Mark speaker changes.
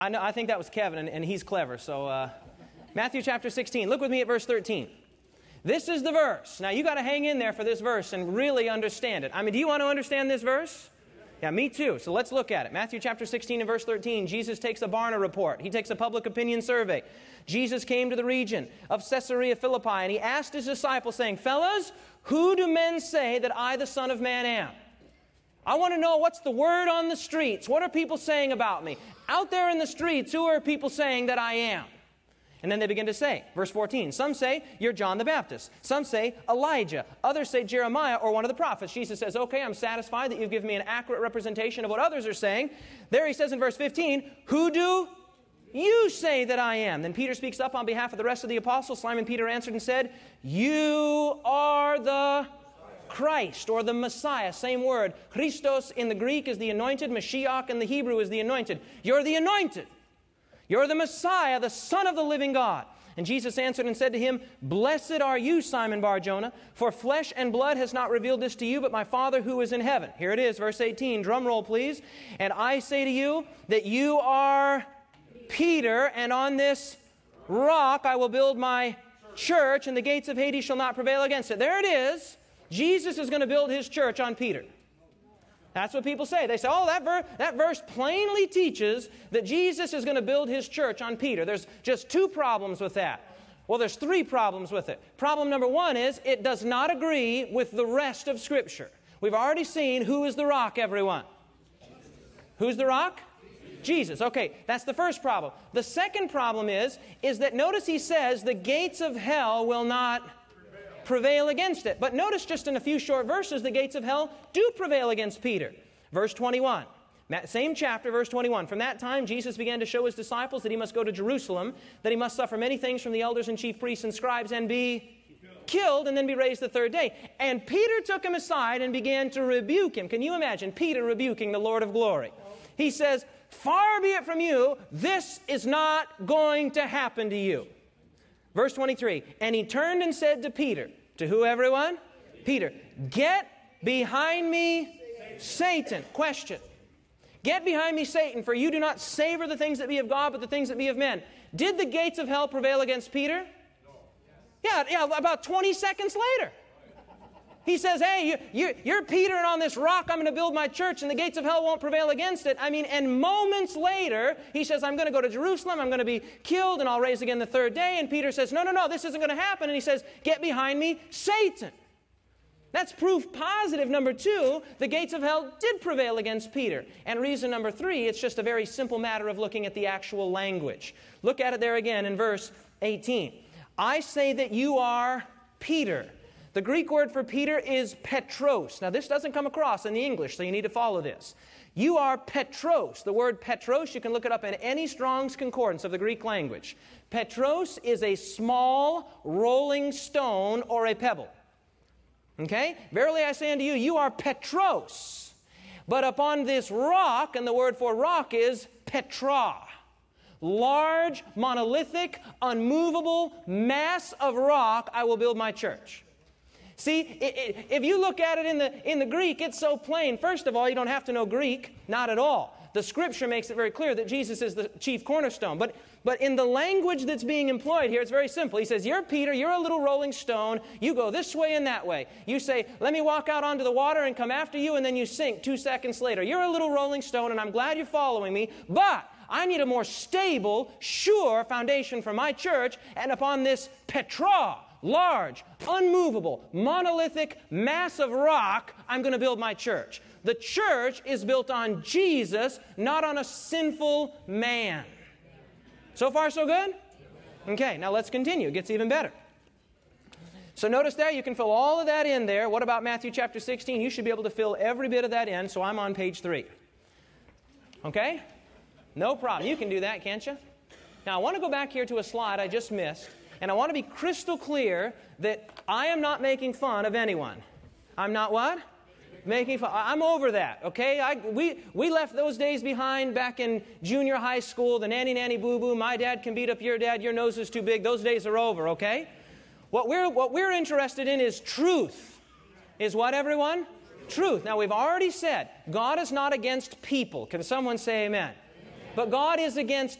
Speaker 1: I know. I think that was Kevin, and he's clever. So Matthew chapter 16. Look with me at verse 13. This is the verse. Now, you got to hang in there for this verse and really understand it. I mean, do you want to understand this verse? Yeah, me too. So let's look at it. Matthew chapter 16 and verse 13. Jesus takes a Barna report. He takes a public opinion survey. Jesus came to the region of Caesarea Philippi, and he asked his disciples, saying, "Fellas, who do men say that I, the Son of Man, am?" I want to know, what's the word on the streets? What are people saying about me? Out there in the streets, who are people saying that I am? And then they begin to say, verse 14, some say you're John the Baptist. Some say Elijah. Others say Jeremiah or one of the prophets. Jesus says, okay, I'm satisfied that you've given me an accurate representation of what others are saying. There he says in verse 15, who do you say that I am? Then Peter speaks up on behalf of the rest of the apostles. Simon Peter answered and said, you are the Christ, or the Messiah. Same word. Christos in the Greek is the anointed. Mashiach in the Hebrew is the anointed. You're the anointed. You're the Messiah, the Son of the living God. And Jesus answered and said to him, blessed are you, Simon Bar-Jonah, for flesh and blood has not revealed this to you, but my Father who is in heaven. Here it is, verse 18. Drum roll, please. And I say to you that you are Peter, and on this rock I will build my church, and the gates of Hades shall not prevail against it. There it is. Jesus is going to build his church on Peter. That's what people say. They say, oh, that verse plainly teaches that Jesus is going to build his church on Peter. There's just two problems with that. Well, there's three problems with it. Problem number one is it does not agree with the rest of Scripture. We've already seen who is the rock, everyone. Who's the rock? Jesus. Okay, that's the first problem. The second problem is that notice he says the gates of hell will not prevail against it. But notice just in a few short verses, the gates of hell do prevail against Peter. Verse 21. That same chapter, verse 21. From that time, Jesus began to show his disciples that he must go to Jerusalem, that he must suffer many things from the elders and chief priests and scribes and be killed and then be raised the third day. And Peter took him aside and began to rebuke him. Can you imagine Peter rebuking the Lord of glory? He says, far be it from you, this is not going to happen to you. Verse 23, and he turned and said to Peter, to who, everyone? Peter, get behind me, Satan. Question. Get behind me, Satan, for you do not savor the things that be of God, but the things that be of men. Did the gates of hell prevail against Peter? Yeah, about 20 seconds later. He says, hey, you're Peter, and on this rock I'm going to build my church, and the gates of hell won't prevail against it. I mean, and moments later, he says, I'm going to go to Jerusalem, I'm going to be killed, and I'll rise again the third day. And Peter says, no, this isn't going to happen. And he says, get behind me, Satan. That's proof positive. Number two, the gates of hell did prevail against Peter. And reason number three, it's just a very simple matter of looking at the actual language. Look at it there again in verse 18. I say that you are Peter. The Greek word for Peter is Petros. Now, this doesn't come across in the English, so you need to follow this. You are Petros. The word Petros, you can look it up in any Strong's Concordance of the Greek language. Petros is a small rolling stone or a pebble. Okay? Verily I say unto you, you are Petros. But upon this rock, and the word for rock is Petra. Large, monolithic, unmovable mass of rock, I will build my church. See, if you look at it in the Greek, it's so plain. First of all, you don't have to know Greek. Not at all. The Scripture makes it very clear that Jesus is the chief cornerstone. But in the language that's being employed here, it's very simple. He says, you're Peter, you're a little rolling stone. You go this way and that way. You say, let me walk out onto the water and come after you, and then you sink 2 seconds later. You're a little rolling stone, and I'm glad you're following me, but I need a more stable, sure foundation for my church, and upon this Petra, large, unmovable, monolithic mass of rock, I'm going to build my church. The church is built on Jesus, not on a sinful man. So far, so good? Okay, now let's continue. It gets even better. So notice there, you can fill all of that in there. What about Matthew chapter 16? You should be able to fill every bit of that in, so I'm on page 3. Okay? No problem. You can do that, can't you? Now, I want to go back here to a slide I just missed. And I want to be crystal clear that I am not making fun of anyone. I'm not what? Making fun. I'm over that, okay? We left those days behind back in junior high school, the nanny boo-boo, my dad can beat up your dad, your nose is too big. Those days are over, okay? What we're interested in is truth. Is what, everyone? Truth. Now, we've already said God is not against people. Can someone say amen? But God is against